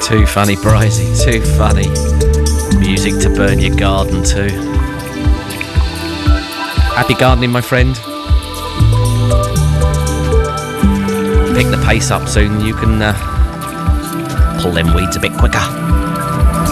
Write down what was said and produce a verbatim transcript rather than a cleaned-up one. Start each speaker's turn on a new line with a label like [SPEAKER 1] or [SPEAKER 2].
[SPEAKER 1] Too funny, Brizzy, too funny. Music to burn your garden to. Happy gardening, my friend. Pick the pace up soon, you can uh, pull them weeds a bit quicker.